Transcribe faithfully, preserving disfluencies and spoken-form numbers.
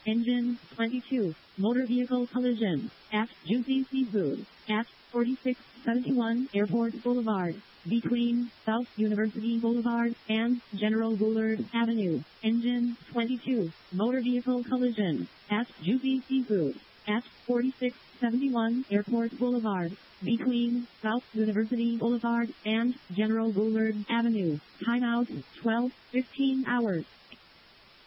Engine twenty-two. Motor vehicle collision at Juicy Seafood at forty-six seventy-one Airport Boulevard, between South University Boulevard and General Bullard Avenue. Engine twenty-two. Motor vehicle collision at Juicy Seafood at forty-six seventy-one Airport Boulevard, between South University Boulevard and General Bullard Avenue. Timeout twelve fifteen hours.